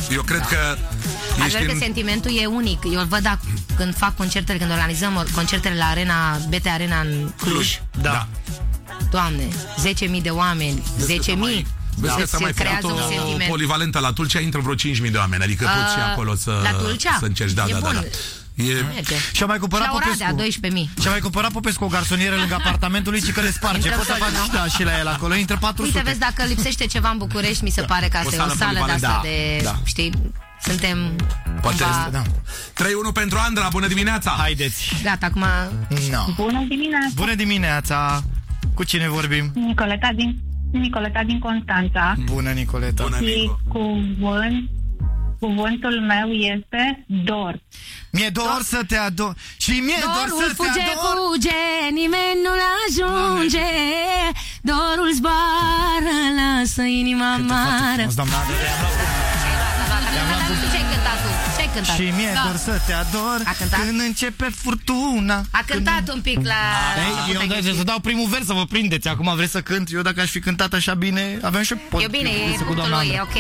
Eu cred că Adică sentimentul e unic. Eu îl văd când fac concertele, când organizăm concertele la Arena, BT Arena în Cluj. Da. Doamne, 10.000 de oameni, 10.000. Se mai creează un sentiment. Polivalentă la Tulcea intră vreo 5.000 de oameni, adică poți și acolo să încerci. Da. Și-a mai cumpărat Popescu 12.000. Și-a mai cumpărat Popescu o garsonieră lângă apartamentul lui, ci că le sparge. Poți să faci și la el acolo, intră 400. Uite, vezi, dacă lipsește ceva în București, mi se pare că asta e o sală de asta de, știi, suntem poate cumva... 3-1 pentru Andra, bună dimineața. Haideți. Gata, acum... Bună dimineața. Bună dimineața. Cu cine vorbim? Nicoleta din Constanța. Bună, Nicoleta. Bună, și cuvântul meu este dor. Mi-e dor să te ador. Și mi-e dor să te ador. Fuge, nimeni nu-l ajunge. Dorul zboară, lasă inima mare. Ce-ai cântat? Și mi-e dor să te ador. Când începe furtuna. A cântat un pic la... Eu să dau primul vers să vă prindeți. Acum vreți să cânt? Eu dacă aș fi cântat așa bine, aveam și... E bine, e punctul lui, e ok.